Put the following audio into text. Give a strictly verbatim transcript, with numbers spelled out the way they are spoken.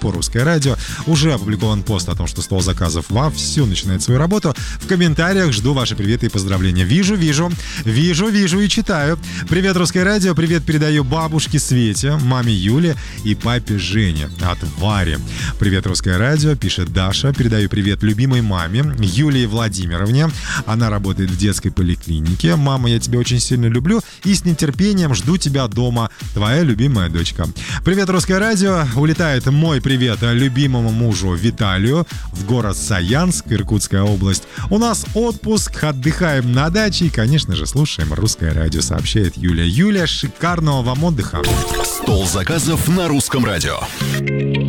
группу «Русское радио». Уже опубликован пост о том, что стол заказов вовсю начинает свою работу. В комментариях жду ваши приветы и поздравления. Вижу, вижу, вижу, вижу и читаю. Привет, «Русское радио». Привет передаю бабушке Свете, маме Юле и папе Жене от Вари. Привет, «Русское радио», пишет Даша. Передаю привет любимой маме Юлии Владимировне. Она работает в детской поликлинике. Мама, я тебя очень сильно люблю и с нетерпением жду тебя дома. Твоя любимая дочка. Привет, «Русское радио». Улетает мой привет любимому мужу Виталию в город Саянск, Иркутская область. У нас отпуск, отдыхаем на даче и, конечно же, слушаем «Русское радио», сообщает Юля. Юля, шикарного вам отдыха. Стол заказов на «Русском радио».